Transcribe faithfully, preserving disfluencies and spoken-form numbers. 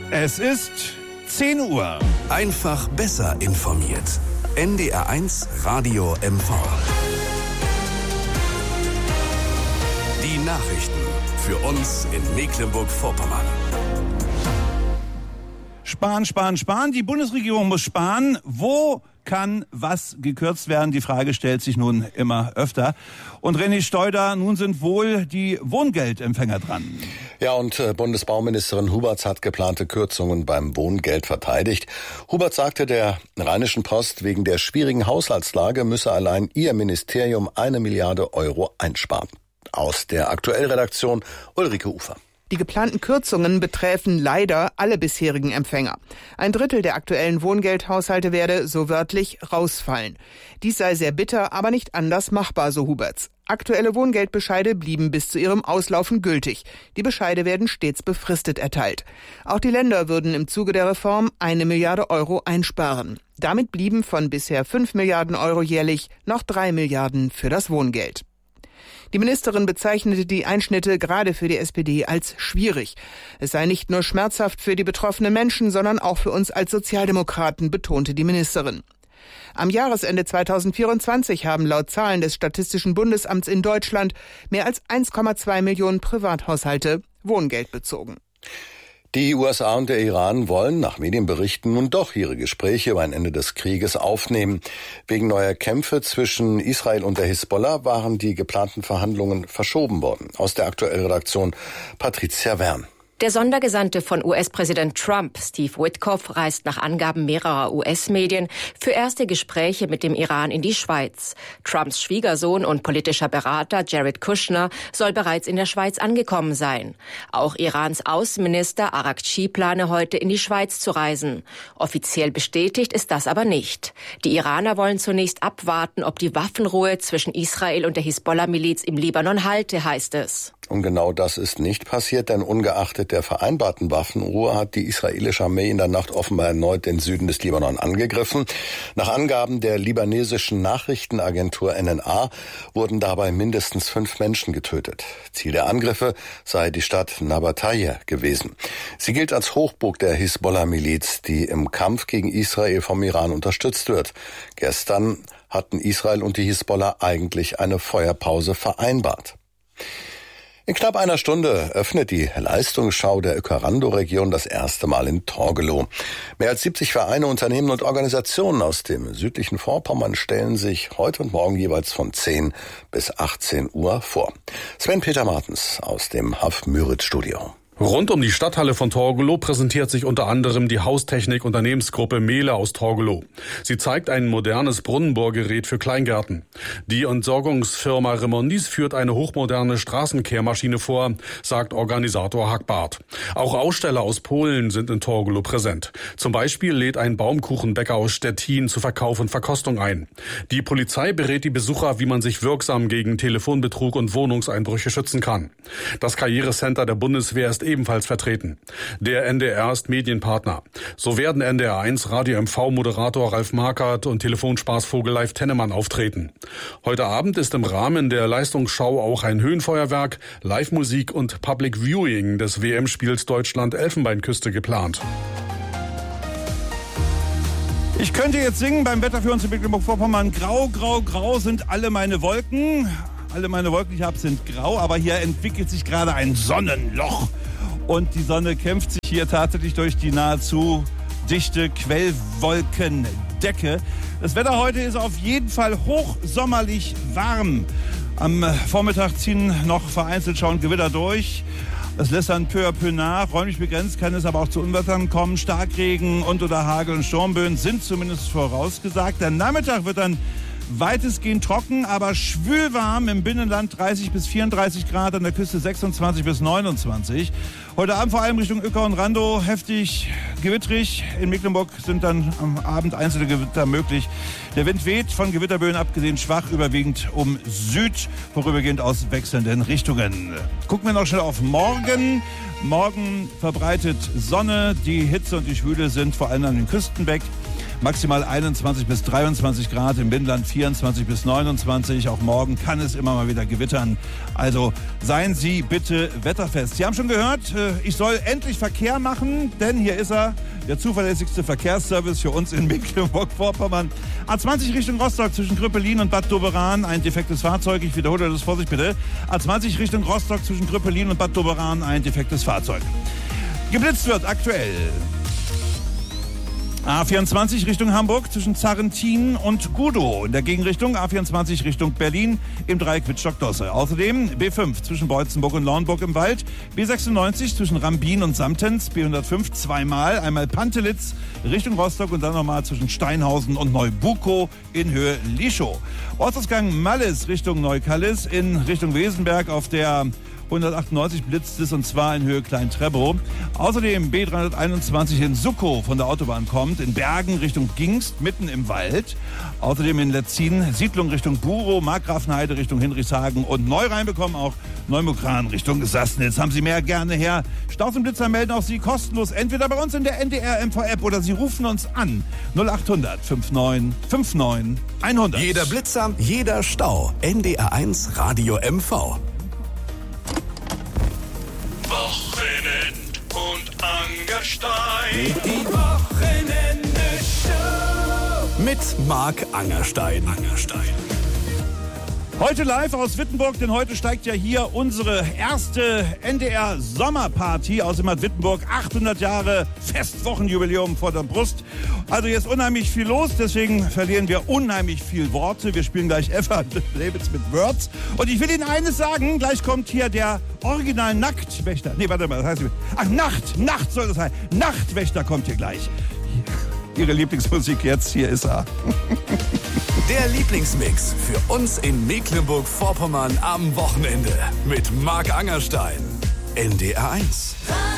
Es ist zehn Uhr. Einfach besser informiert. N D R eins Radio M V. Die Nachrichten für uns in Mecklenburg-Vorpommern. Sparen, sparen, sparen. Die Bundesregierung muss sparen. Wo kann was gekürzt werden? Die Frage stellt sich nun immer öfter. Und René Steuder, nun sind wohl die Wohngeldempfänger dran. Ja, und äh, Bundesbauministerin Huberts hat geplante Kürzungen beim Wohngeld verteidigt. Huberts sagte der Rheinischen Post, wegen der schwierigen Haushaltslage müsse allein ihr Ministerium eine Milliarde Euro einsparen. Aus der Aktuellredaktion Ulrike Ufer. Die geplanten Kürzungen betreffen leider alle bisherigen Empfänger. Ein Drittel der aktuellen Wohngeldhaushalte werde, so wörtlich, rausfallen. Dies sei sehr bitter, aber nicht anders machbar, so Huberts. Aktuelle Wohngeldbescheide blieben bis zu ihrem Auslaufen gültig. Die Bescheide werden stets befristet erteilt. Auch die Länder würden im Zuge der Reform eine Milliarde Euro einsparen. Damit blieben von bisher fünf Milliarden Euro jährlich noch drei Milliarden für das Wohngeld. Die Ministerin bezeichnete die Einschnitte gerade für die S P D als schwierig. Es sei nicht nur schmerzhaft für die betroffenen Menschen, sondern auch für uns als Sozialdemokraten, betonte die Ministerin. Am Jahresende zweitausendvierundzwanzig haben laut Zahlen des Statistischen Bundesamts in Deutschland mehr als eins Komma zwei Millionen Privathaushalte Wohngeld bezogen. Die U S A und der Iran wollen nach Medienberichten nun doch ihre Gespräche über ein Ende des Krieges aufnehmen. Wegen neuer Kämpfe zwischen Israel und der Hisbollah waren die geplanten Verhandlungen verschoben worden. Aus der Aktuellredaktion Patricia Wern. Der Sondergesandte von U S-Präsident Trump, Steve Witkoff, reist nach Angaben mehrerer U S-Medien für erste Gespräche mit dem Iran in die Schweiz. Trumps Schwiegersohn und politischer Berater Jared Kushner soll bereits in der Schweiz angekommen sein. Auch Irans Außenminister Araghchi plane heute in die Schweiz zu reisen. Offiziell bestätigt ist das aber nicht. Die Iraner wollen zunächst abwarten, ob die Waffenruhe zwischen Israel und der Hisbollah-Miliz im Libanon halte, heißt es. Und genau das ist nicht passiert, denn ungeachtet der vereinbarten Waffenruhe hat die israelische Armee in der Nacht offenbar erneut den Süden des Libanon angegriffen. Nach Angaben der libanesischen Nachrichtenagentur N N A wurden dabei mindestens fünf Menschen getötet. Ziel der Angriffe sei die Stadt Nabataie gewesen. Sie gilt als Hochburg der Hisbollah-Miliz, die im Kampf gegen Israel vom Iran unterstützt wird. Gestern hatten Israel und die Hisbollah eigentlich eine Feuerpause vereinbart. In knapp einer Stunde öffnet die Leistungsschau der Ökarando-Region das erste Mal in Torgelow. Mehr als siebzig Vereine, Unternehmen und Organisationen aus dem südlichen Vorpommern stellen sich heute und morgen jeweils von zehn bis achtzehn Uhr vor. Sven-Peter Martens aus dem Haff-Müritz-Studio. Rund um die Stadthalle von Torgelow präsentiert sich unter anderem die Haustechnik-Unternehmensgruppe Mehle aus Torgelow. Sie zeigt ein modernes Brunnenbohrgerät für Kleingärten. Die Entsorgungsfirma Remondis führt eine hochmoderne Straßenkehrmaschine vor, sagt Organisator Hackbart. Auch Aussteller aus Polen sind in Torgelow präsent. Zum Beispiel lädt ein Baumkuchenbäcker aus Stettin zu Verkauf und Verkostung ein. Die Polizei berät die Besucher, wie man sich wirksam gegen Telefonbetrug und Wohnungseinbrüche schützen kann. Das Karrierecenter der Bundeswehr ist ebenfalls vertreten. Der N D R ist Medienpartner. So werden N D R eins Radio M V-Moderator Ralf Markert und Telefonspaßvogel Leif Tennemann auftreten. Heute Abend ist im Rahmen der Leistungsschau auch ein Höhenfeuerwerk, Live-Musik und Public Viewing des W M-Spiels Deutschland-Elfenbeinküste geplant. Ich könnte jetzt singen beim Wetter für uns in Mecklenburg-Vorpommern. Grau, grau, grau sind alle meine Wolken. Alle meine Wolken, die ich habe, sind grau, aber hier entwickelt sich gerade ein Sonnenloch. Und die Sonne kämpft sich hier tatsächlich durch die nahezu dichte Quellwolkendecke. Das Wetter heute ist auf jeden Fall hochsommerlich warm. Am Vormittag ziehen noch vereinzelt schon Gewitter durch. Das lässt dann peu à peu nach. Räumlich begrenzt kann es aber auch zu Unwettern kommen. Starkregen und oder Hagel und Sturmböen sind zumindest vorausgesagt. Der Nachmittag wird dann weitestgehend trocken, aber schwülwarm. Im Binnenland dreißig bis vierunddreißig Grad, an der Küste sechsundzwanzig bis neunundzwanzig. Heute Abend vor allem Richtung Uecker und Randow heftig gewittrig. In Mecklenburg sind dann am Abend einzelne Gewitter möglich. Der Wind weht, von Gewitterböen abgesehen schwach, überwiegend um Süd, vorübergehend aus wechselnden Richtungen. Gucken wir noch schnell auf morgen. Morgen verbreitet Sonne. Die Hitze und die Schwüle sind vor allem an den Küsten weg. Maximal einundzwanzig bis dreiundzwanzig Grad, im Binnenland vierundzwanzig bis neunundzwanzig. Auch morgen kann es immer mal wieder gewittern. Also seien Sie bitte wetterfest. Sie haben schon gehört, ich soll endlich Verkehr machen, denn hier ist er, der zuverlässigste Verkehrsservice für uns in Mecklenburg-Vorpommern. A zwanzig Richtung Rostock zwischen Gröpelin und Bad Doberan, ein defektes Fahrzeug. Ich wiederhole das, Vorsicht bitte. A zwanzig Richtung Rostock zwischen Gröpelin und Bad Doberan, ein defektes Fahrzeug. Geblitzt wird aktuell A vierundzwanzig Richtung Hamburg zwischen Zarrentin und Gudow. In der Gegenrichtung A vierundzwanzig Richtung Berlin im Dreieck Wittstock-Dosse. Außerdem B fünf zwischen Beutzenburg und Lauenburg im Wald. B sechsundneunzig zwischen Rambin und Samtens. B hundertfünf zweimal. Einmal Pantelitz Richtung Rostock und dann nochmal zwischen Steinhausen und Neubukow in Höhe Lischow. Ortsausgang Mallis Richtung Neukallis in Richtung Wesenberg auf der hundertachtundneunzig blitzt es, und zwar in Höhe Klein-Trebow. Außerdem B dreihunderteinundzwanzig in Suckow von der Autobahn kommt, in Bergen Richtung Gingst, mitten im Wald. Außerdem in Letzin, Siedlung Richtung Burow, Markgrafenheide Richtung Hinrichshagen und neu reinbekommen auch Neumukran Richtung Sassnitz. Haben Sie mehr, gerne her. Staus und Blitzer melden auch Sie kostenlos, entweder bei uns in der N D R M V-App oder Sie rufen uns an. null achthundert fünfundneunzig fünfundneunzig hundert. Jeder Blitzer, jeder Stau. N D R eins Radio M V. Wochenend und Angerstein. Die Wochenende-Show. Mit Marc Angerstein. Angerstein. Heute live aus Wittenburg, denn heute steigt ja hier unsere erste N D R-Sommerparty. Außerdem hat Wittenburg achthundert Jahre Festwochenjubiläum vor der Brust. Also hier ist unheimlich viel los, deswegen verlieren wir unheimlich viel Worte. Wir spielen gleich Eva Lebitz mit Words. Und ich will Ihnen eines sagen, gleich kommt hier der Original Nacktwächter. Nee, warte mal, das heißt... Ach, Nacht, Nacht soll das sein. Nachtwächter kommt hier gleich. Ihre Lieblingsmusik jetzt, hier ist er. Der Lieblingsmix für uns in Mecklenburg-Vorpommern am Wochenende mit Marc Angerstein. N D R eins.